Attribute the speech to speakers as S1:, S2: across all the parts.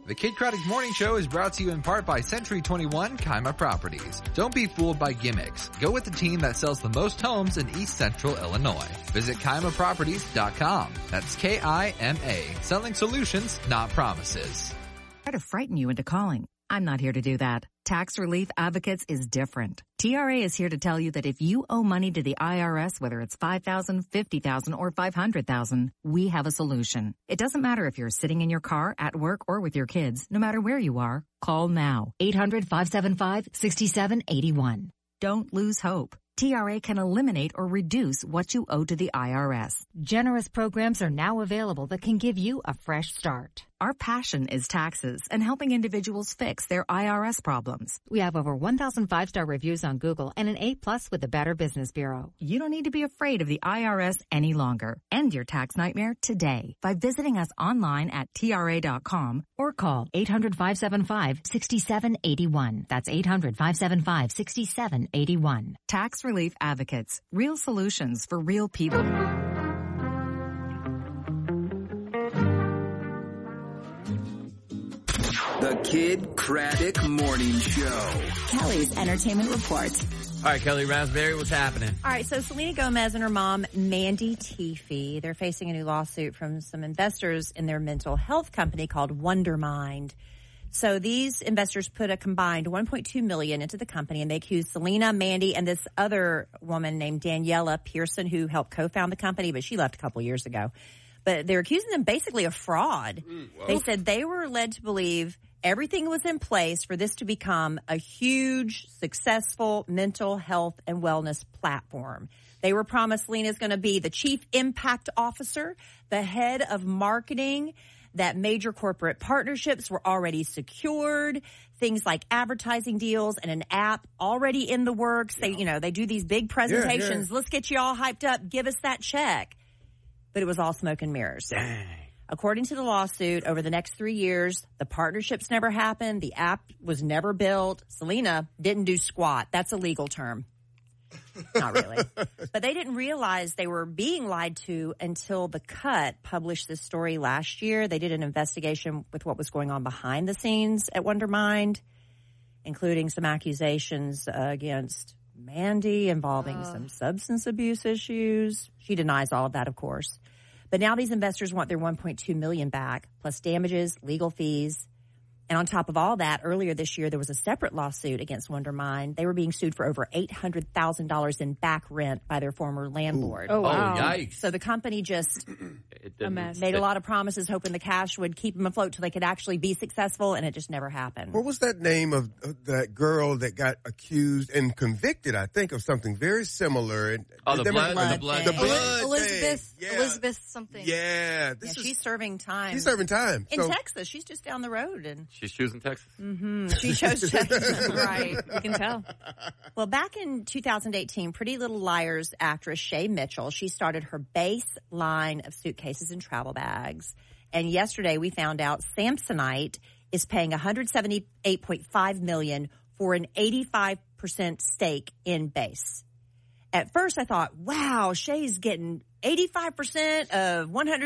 S1: The Kid Craddock Morning Show is brought to you in part by Century 21 Kima Properties. Don't be fooled by gimmicks. Go with the team that sells the most homes in East Central Illinois. Visit KimaProperties.com. That's K-I-M-A. Selling solutions, not promises.
S2: Try to frighten you into calling. I'm not here to do that. Tax Relief Advocates is different. TRA is here to tell you that if you owe money to the IRS, whether it's $5,000, $50,000, or $500,000, we have a solution. It doesn't matter if you're sitting in your car, at work, or with your kids. No matter where you are, call now. 800-575-6781. Don't lose hope. TRA can eliminate or reduce what you owe to the IRS. Generous programs are now available that can give you a fresh start. Our passion is taxes and helping individuals fix their IRS problems. We have over 1,000 5-star reviews on Google and an A+ with the Better Business Bureau. You don't need to be afraid of the IRS any longer. End your tax nightmare today by visiting us online at TRA.com or call 800-575-6781. That's 800-575-6781. Tax Relief Advocates. Real solutions for real people.
S3: The Kid Craddock Morning Show.
S4: Kelly's Entertainment Report.
S5: All right, Kelly Raspberry, what's happening?
S6: All right, so Selena Gomez and her mom, Mandy Teefey, they're facing a new lawsuit from some investors in their mental health company called Wondermind. So these investors put a combined $1.2 million into the company, and they accused Selena, Mandy, and this other woman named Daniela Pearson, who helped co-found the company, but she left a couple years ago. But they're accusing them basically of fraud. They said they were led to believe everything was in place for this to become a huge, successful mental health and wellness platform. They were promised Selena's going to be the chief impact officer, the head of marketing, that major corporate partnerships were already secured, things like advertising deals and an app already in the works. They, they do these big presentations. Let's get you all hyped up. Give us that check. But it was all smoke and mirrors.
S5: Dang.
S6: According to the lawsuit, over the next 3 years, the partnerships never happened. The app was never built. Selena didn't do squat. That's a legal term. Not really. But they didn't realize they were being lied to until The Cut published this story last year. They did an investigation with what was going on behind the scenes at Wondermind, including some accusations against Mandy involving some substance abuse issues. She denies all of that, of course. But now these investors want their $1.2 million back, plus damages, legal fees. And on top of all that, earlier this year, there was a separate lawsuit against Wondermind. They were being sued for over $800,000 in back rent by their former landlord.
S5: Oh, wow. Yikes.
S6: So the company just made a lot of promises, hoping the cash would keep them afloat till they could actually be successful, and it just never happened.
S7: What was that name of that girl that got accused and convicted, I think, of something very similar?
S5: The blood.
S8: Elizabeth.
S7: Yeah.
S8: Elizabeth something.
S7: Yeah.
S6: She's serving time.
S7: She's serving time.
S6: In Texas. She's just down the road. And
S5: she's choosing Texas.
S6: She chose Texas. Right. You can tell. Well, back in 2018, Pretty Little Liars actress Shay Mitchell, she started her base line of suitcases and travel bags. And yesterday we found out Samsonite is paying $178.5 million for an 85% stake in Base. At first I thought, wow, Shay's getting 85% of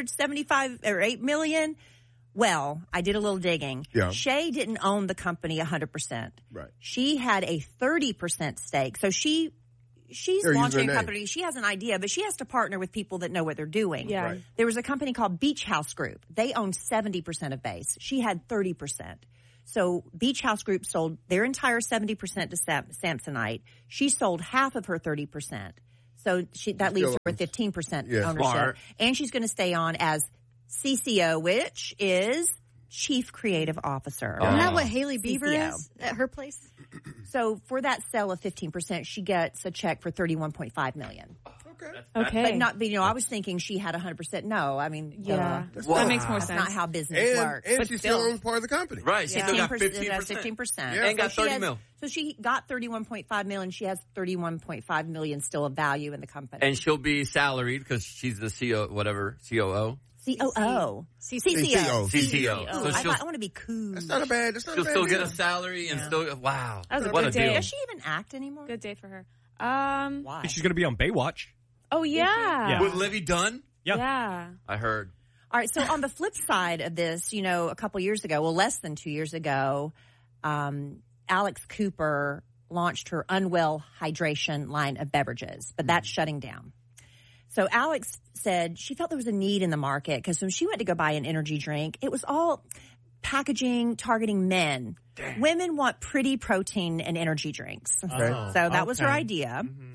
S6: $178 million. Well, I did a little digging.
S7: Yeah.
S6: Shay didn't own the company 100%.
S7: Right.
S6: She had a 30% stake. So she's launching a company. She has an idea, but she has to partner with people that know what they're doing.
S8: Yeah. Right.
S6: There was a company called Beach House Group. They owned 70% of Base. She had 30%. So Beach House Group sold their entire 70% to Samsonite. She sold half of her 30%. So that leaves her with 15% ownership.
S5: Smart.
S6: And she's going to stay on as CCO, which is Chief Creative Officer.
S8: Isn't that what Hailey Bieber
S6: CCO.
S8: is at her place?
S6: So for that sale of 15%, she gets a check for $31.5 million.
S8: Okay.
S6: But not, I was thinking she had 100%. No, I mean,
S8: Yeah.
S6: that
S8: makes more
S6: that's
S8: sense.
S6: not how business works.
S7: And she still owns part of the company.
S5: Right. She still got 15%.
S6: 15%.
S5: And got 30 mil.
S6: So she got $31.5 million. She has $31.5 million still of value in the company.
S5: And she'll be salaried because she's the COO.
S6: COO.
S7: CCO.
S5: CCO.
S6: Oh,
S5: So
S6: I want to be cool.
S7: That's not a bad.
S5: she'll still get a salary and still. Wow.
S8: That was a
S5: What
S8: good
S5: a
S8: day.
S5: deal.
S6: Does she even act anymore?
S8: Good day for her.
S6: Why?
S9: She's going to be on Baywatch.
S8: Oh, yeah.
S9: Yeah.
S5: With Livy Dunn?
S9: Yeah.
S8: Yeah.
S5: I heard.
S6: All right. So on the flip side of this, a couple years ago, less than 2 years ago, Alex Cooper launched her Unwell Hydration line of beverages, but that's shutting down. So Alex said she felt there was a need in the market because when she went to go buy an energy drink, it was all packaging targeting men. Dang. Women want pretty protein and energy drinks.
S7: Okay.
S6: So that was her idea. Mm-hmm.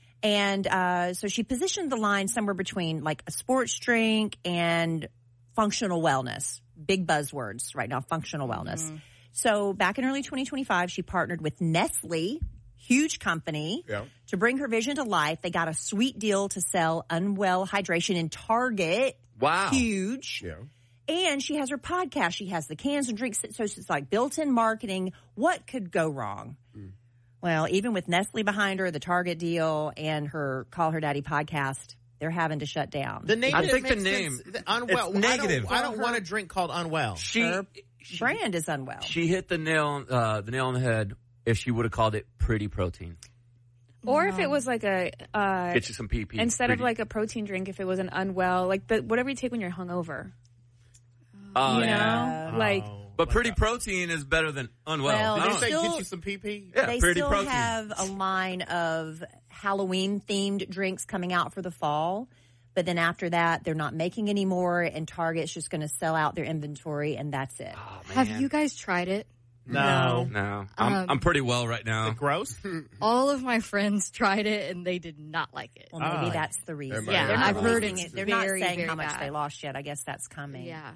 S6: And so she positioned the line somewhere between like a sports drink and functional wellness. Big buzzwords right now, functional wellness. Mm-hmm. So back in early 2025, she partnered with Nestle, huge company, to bring her vision to life. They got a sweet deal to sell Unwell Hydration in Target.
S5: Wow.
S6: Huge. Yeah. And she has her podcast. She has the cans and drinks. So it's like built-in marketing. What could go wrong? Well, even with Nestle behind her, the Target deal, and her Call Her Daddy podcast, they're having to shut down.
S9: The name
S5: I think the name
S9: Unwell.
S5: It's negative.
S9: I don't want a drink called Unwell.
S6: Her brand is Unwell.
S5: She hit the nail on the head if she would have called it Pretty Protein.
S8: Or if it was like a
S5: get you some PP
S8: instead of like a protein drink, if it was an Unwell, like whatever you take when you're hungover.
S5: Oh,
S8: you know? Like.
S5: But Pretty Protein is better than Unwell.
S6: Well,
S9: they get you some PP.
S5: Yeah,
S6: they
S5: Pretty
S6: still
S5: Protein.
S6: have a line of Halloween-themed drinks coming out for the fall. But then after that, they're not making any more, and Target's just going to sell out their inventory, and that's it.
S5: Oh,
S8: Have you guys tried it?
S9: No.
S5: I'm pretty well right now.
S9: Is it gross?
S8: All of my friends tried it, and they did not like it.
S6: Well, maybe that's the reason.
S7: Yeah,
S6: they're not
S8: I've heard
S6: releasing
S8: it's
S6: They're not
S8: very,
S6: saying
S8: very
S6: how much
S8: bad.
S6: they lost yet. I guess that's coming.
S8: Yeah.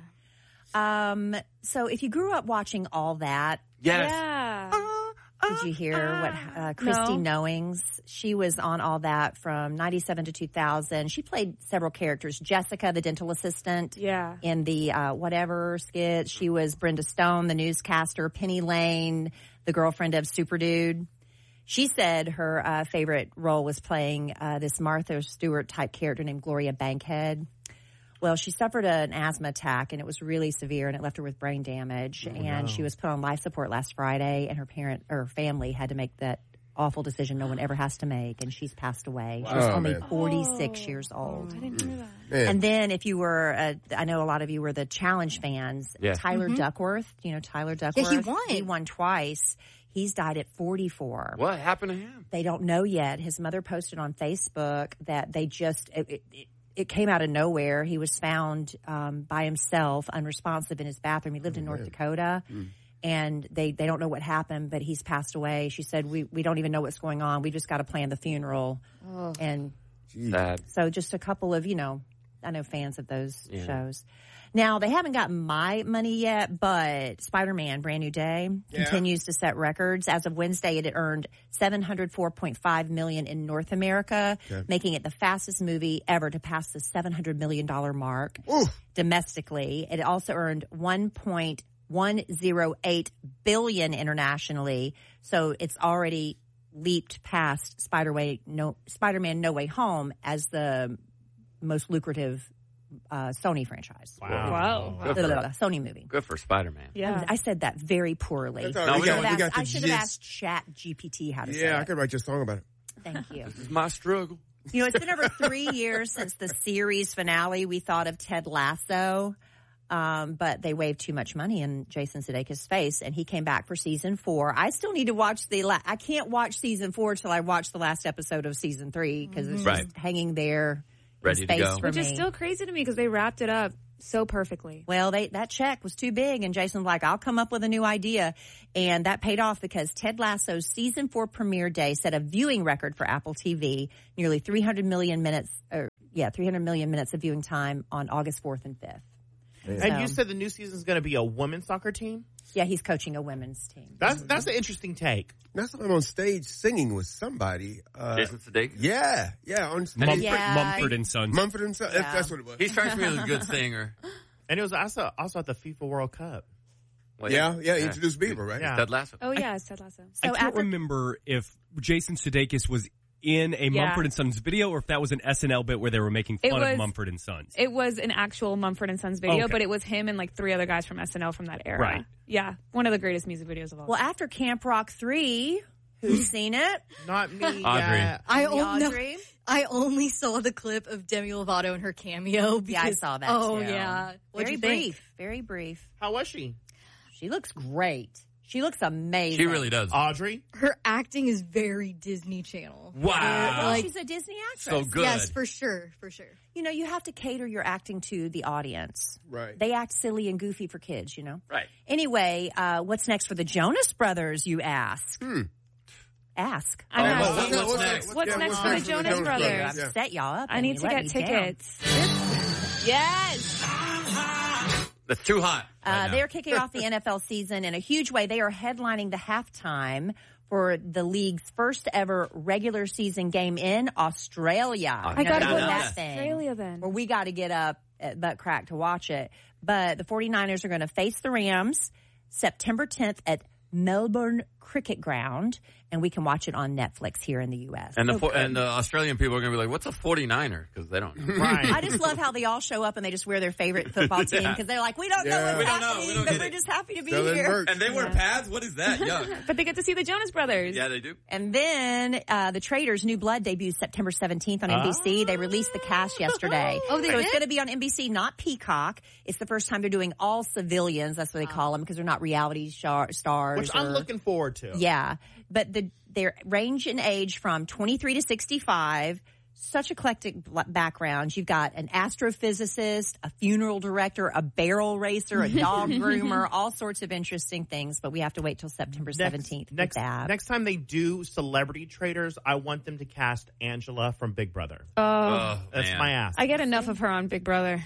S6: So if you grew up watching all that,
S5: Yes.
S8: Yeah.
S6: did you hear what Christy Knowings? She was on all that from 97 to 2000. She played several characters. Jessica, the dental assistant.
S8: Yeah.
S6: In the whatever skit. She was Brenda Stone, the newscaster. Penny Lane, the girlfriend of Super Dude. She said her favorite role was playing this Martha Stewart type character named Gloria Bankhead. Well, she suffered an asthma attack, and it was really severe, and it left her with brain damage. She was put on life support last Friday, and her family had to make that awful decision no one ever has to make, and she's passed away. She was only 46 years old.
S8: I didn't hear that.
S7: Man.
S6: And then if you were, I know a lot of you were the Challenge fans, Tyler Duckworth, Tyler Duckworth.
S8: Yeah, he won.
S6: He won twice. He's died at 44.
S5: What happened to him?
S6: They don't know yet. His mother posted on Facebook that they just... It came out of nowhere. He was found by himself, unresponsive in his bathroom. He lived in North Dakota, and they don't know what happened, but he's passed away. She said, we don't even know what's going on. We just got to plan the funeral. And
S5: Sad.
S6: so just a couple of, I know fans of those shows. Now, they haven't gotten my money yet, but Spider-Man, Brand New Day, continues to set records. As of Wednesday, it had earned $704.5 million in North America, making it the fastest movie ever to pass the $700 million mark domestically. It also earned $1.108 billion internationally, so it's already leaped past Spider-Man No Way Home as the most lucrative Sony franchise.
S8: Wow.
S6: Sony movie.
S5: Good for Spider-Man.
S8: Yeah.
S6: I said that very poorly.
S7: That's all right.
S6: I should have asked Chat GPT how to say it.
S7: I could write you a song about it.
S6: Thank you.
S5: This is my struggle.
S6: It's been over 3 years since the series finale. We thought of Ted Lasso, but they waved too much money in Jason Sudeikis' face, and he came back for season 4. I still need to watch I can't watch season 4 till I watch the last episode of season 3 because it's just hanging there.
S5: Ready to go.
S8: Which is still crazy to me because they wrapped it up so perfectly.
S6: Well, that check was too big, and Jason's like, I'll come up with a new idea. And that paid off because Ted Lasso's season 4 premiere day set a viewing record for Apple TV, nearly 300 million minutes of viewing time on August 4th and 5th.
S9: And you said the new season is going to be a women's soccer team?
S6: Yeah, he's coaching a women's team.
S9: That's an interesting take.
S7: That's I'm on stage singing with somebody.
S5: Jason Sudeikis?
S7: Yeah, on stage.
S10: Mumford & Sons.
S7: Mumford & Sons.
S6: Yeah.
S7: That's what it was.
S5: He strikes me as a good singer.
S9: And it was also at the FIFA World Cup.
S5: Well,
S7: introduced Bieber, right?
S9: Yeah.
S5: Ted Lasso.
S8: Oh, yeah, it's Ted Lasso.
S10: I can't remember if Jason Sudeikis was in a Mumford & Sons video or if that was an SNL bit where they were making fun of Mumford & Sons.
S8: It was an actual Mumford & Sons video, but it was him and like 3 other guys from SNL from that era.
S10: Right.
S8: Yeah, one of the greatest music videos of all.
S6: Well, after Camp Rock 3, who's seen it?
S9: Not me.
S5: Audrey.
S11: I only saw the clip of Demi Lovato and her cameo. Because,
S6: yeah, I saw that
S11: too.
S6: Yeah.
S11: What'd you
S6: brief.
S11: think?
S6: Very brief.
S9: How was she?
S6: She looks great. She looks amazing.
S5: She really does.
S9: Audrey?
S11: Her acting is very Disney Channel.
S5: Wow.
S6: Well, she's a Disney actress.
S5: So good.
S11: Yes, for sure.
S6: You know, you have to cater your acting to the audience.
S7: Right.
S6: They act silly and goofy for kids, you know?
S5: Right.
S6: Anyway, what's next for the Jonas Brothers, you ask? Ask.
S8: What's next for the Jonas Brothers?
S6: I've set y'all up.
S8: I need to get tickets. Yes.
S5: That's too hot.
S6: They're kicking off the NFL season in a huge way. They are headlining the halftime for the league's first ever regular season game in Australia.
S8: I got to go to
S6: that
S8: Australia
S6: thing,
S8: then.
S6: where we got to get up at butt crack to watch it. But the 49ers are going to face the Rams September 10th at Melbourne Cricket Ground, and we can watch it on Netflix here in the U.S.
S5: And the Australian people are going to be like, what's a 49er? Because they don't know.
S9: Right.
S6: I just love how they all show up and they just wear their favorite football team because they're like, we don't know what's happening, but we're just happy to be here.
S5: And they wear pads? What is that? Yuck.
S8: But they get to see the Jonas Brothers.
S5: Yeah, they do.
S6: And then the Traitors' New Blood debuts September 17th on NBC. They released the cast yesterday.
S11: Oh, they
S6: So
S11: did?
S6: it's going to be on NBC, not Peacock. It's the first time they're doing all civilians. That's what they call them because they're not reality stars.
S9: Which I'm looking forward to.
S6: Yeah. But their range in age from 23 to 65, such eclectic backgrounds. You've got an astrophysicist, a funeral director, a barrel racer, a dog groomer, all sorts of interesting things. But we have to wait till September 17th.
S9: Next time they do Celebrity Traders, I want them to cast Angela from Big Brother.
S8: Oh,
S9: that's my ask.
S8: I get enough of her on Big Brother.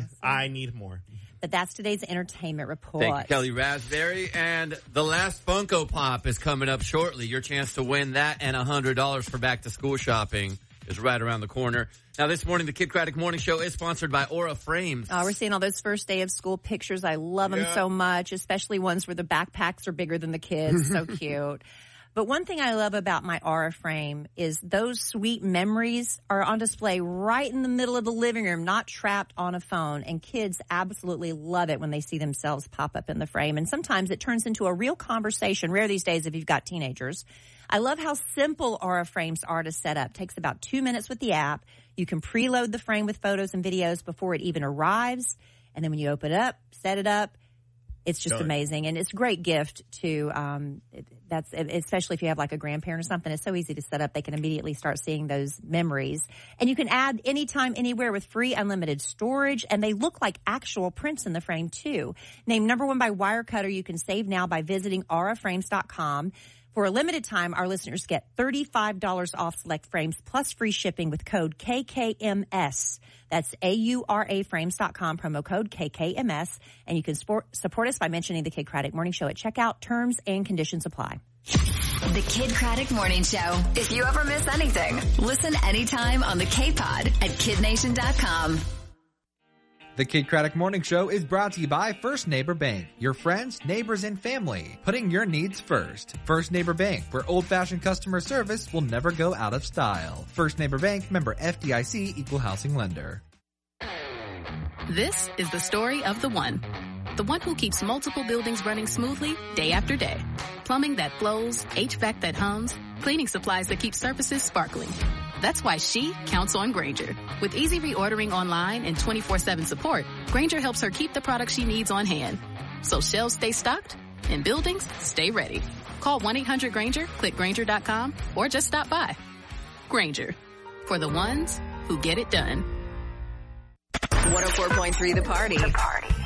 S9: I need more.
S6: But that's today's entertainment report.
S5: Thank you, Kelly Raspberry. And the last Funko Pop is coming up shortly. Your chance to win that and $100 for back-to-school shopping is right around the corner. Now, this morning, the Kid Craddock Morning Show is sponsored by Aura Frames.
S6: We're seeing all those first day of school pictures. I love them so much, especially ones where the backpacks are bigger than the kids. So cute. But one thing I love about my Aura frame is those sweet memories are on display right in the middle of the living room, not trapped on a phone. And kids absolutely love it when they see themselves pop up in the frame. And sometimes it turns into a real conversation, rare these days if you've got teenagers. I love how simple Aura frames are to set up. Takes about 2 minutes with the app. You can preload the frame with photos and videos before it even arrives. And then when you open it up, set it up, it's just amazing. And it's a great gift to, that's especially if you have like a grandparent or something. It's so easy to set up. They can immediately start seeing those memories. And you can add anytime, anywhere with free unlimited storage. And they look like actual prints in the frame too. Named #1 by Wirecutter, you can save now by visiting auraframes.com. For a limited time, our listeners get $35 off select frames plus free shipping with code KKMS. That's AURAFrames.com, promo code KKMS. And you can support us by mentioning the Kid Craddock Morning Show at checkout. Terms and conditions apply.
S4: The Kid Craddock Morning Show. If you ever miss anything, listen anytime on the K-Pod at KidNation.com.
S1: The Kid Craddock Morning Show is brought to you by First Neighbor Bank, your friends, neighbors, and family, putting your needs first. First Neighbor Bank, where old-fashioned customer service will never go out of style. First Neighbor Bank, member FDIC, equal housing lender.
S12: This is the story of the one who keeps multiple buildings running smoothly day after day. Plumbing that flows, HVAC that hums, cleaning supplies that keep surfaces sparkling. That's why she counts on Grainger. With easy reordering online and 24/7 support, Grainger helps her keep the products she needs on hand. So shelves stay stocked and buildings stay ready. Call 1-800-GRAINGER, click Grainger.com, or just stop by. Grainger, for the ones who get it done.
S4: 104.3 The Party.